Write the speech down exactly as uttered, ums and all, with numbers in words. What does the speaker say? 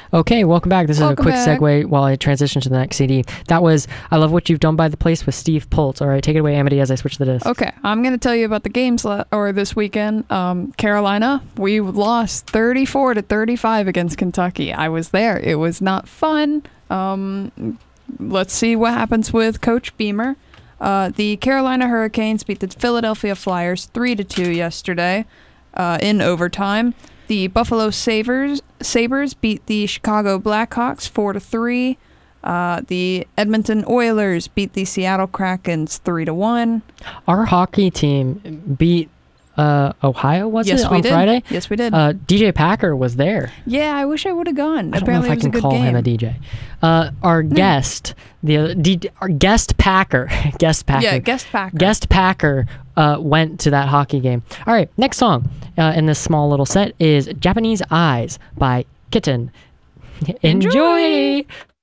Okay, welcome back. This Welcome is a quick back. segue while I transition to the next C D. That was I Love What You've Done by The Place with Steve Poltz. All right, take it away, Amity, as I switch the disc. Okay, I'm going to tell you about the games la- or this weekend. Um, Carolina, we lost thirty-four to thirty-five against Kentucky. I was there. It was not fun. Um, let's see what happens with Coach Beamer. Uh, the Carolina Hurricanes beat the Philadelphia Flyers three to two yesterday uh, in overtime. The Buffalo Sabres Sabres beat the Chicago Blackhawks four to three. Uh, the Edmonton Oilers beat the Seattle Krakens three to one. Our hockey team beat uh, Ohio, was yes, it, we on did. Friday? Yes, we did. Uh, D J Packer was there. yeah, I wish I would have gone. I don't Apparently know if I it was can a good call game. him a D J. Uh, our guest, the other, D, our guest Packer, guest Packer. Yeah, guest Packer. Guest Packer uh, went to that hockey game. All right, next song uh, in this small little set is Japanese Eyes by Kitten. Enjoy! Enjoy!